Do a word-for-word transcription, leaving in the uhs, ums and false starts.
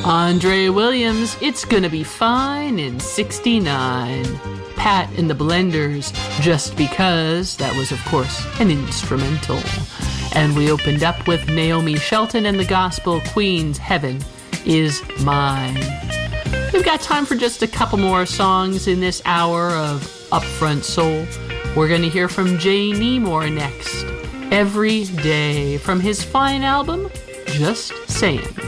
Andre Williams, It's Gonna Be Fine in sixty-nine. Pat and the Blenders, Just Because, that was of course an instrumental. And we opened up with Naomi Shelton and the Gospel Queens, Heaven Is Mine. We've got time for just a couple more songs in this hour of Upfront Soul. We're going to hear from Jay Nemore next. Every Day, from his fine album, Just Saying.